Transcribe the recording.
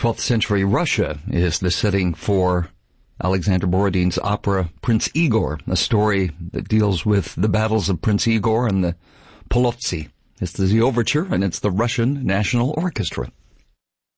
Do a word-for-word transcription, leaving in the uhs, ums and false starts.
twelfth century Russia is the setting for Alexander Borodin's opera Prince Igor, a story that deals with the battles of Prince Igor and the Polovtsy. It's the overture, and it's the Russian National Orchestra.